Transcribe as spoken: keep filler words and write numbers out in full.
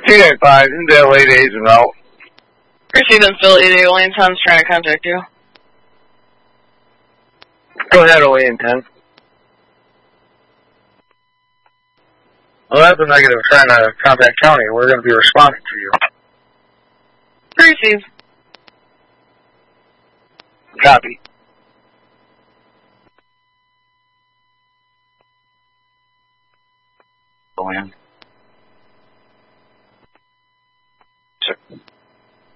two eight five, Intel eight eight and out. Receiving Phil eight eight, Elaine Tom's trying to contact you. Go ahead, Elaine ten. Well, that's a negative trying to contact county. We're going to be responding to you. Receive. Copy. Go in.